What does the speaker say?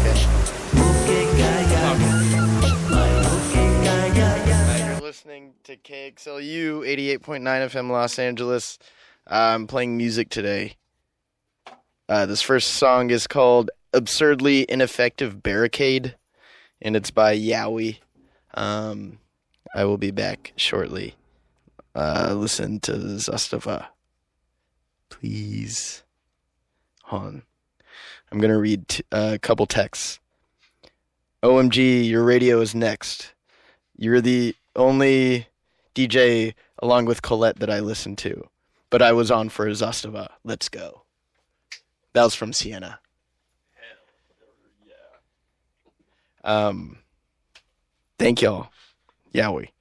You're listening to KXLU 88.9 FM Los Angeles. I'm playing music today. This first song is called Absurdly Ineffective Barricade, and it's by Yowie. I will be back shortly. Listen to Zastava. Please. Hold on. I'm going to read a couple texts. OMG, your radio is next. You're the only DJ along with Colette that I listen to. But I was on for Zastava. Let's go. That was from Sienna. Hell yeah. Thank y'all. Yowie.